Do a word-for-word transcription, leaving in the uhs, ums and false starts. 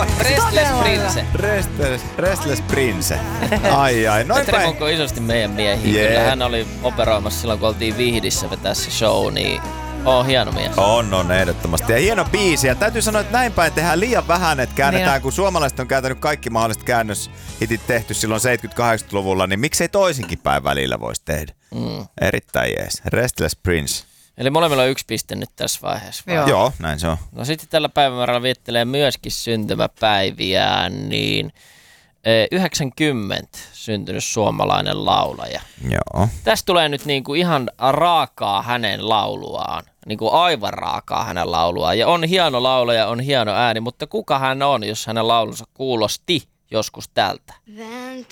Restless Prince. Restless, Restless Prince. Ai ai, noin Petri päin. Monko isosti meidän miehiä. Yeah. Kyllä hän oli operoimassa silloin, kun oltiin Vihdissä vetää se show, niin on hieno mies. On, on ehdottomasti. Ja hieno biisi. Ja täytyy sanoa, että näin päin tehdään liian vähän, että käännetään, Niin. kun suomalaiset on kääntänyt kaikki mahdolliset käännöshitit tehty silloin seitsemänkymmentä-kahdeksankymmentäluvulla, niin miksei toisinkin päin välillä voisi tehdä. Mm. Erittäin jees. Restless Prince. Eli molemmilla on yksi piste nyt tässä vaiheessa. vai? Joo. Joo, näin se on. No sitten tällä päivämäärällä viettelee myöskin syntymäpäiviä, niin eh, yhdeksänkymmentä syntynyt suomalainen laulaja. Joo. Tästä tulee nyt niinku ihan raakaa hänen lauluaan, niinku aivan raakaa hänen lauluaan. Ja on hieno laulaja, on hieno ääni, mutta kuka hän on, jos hänen laulunsa kuulosti joskus tältä? Väntä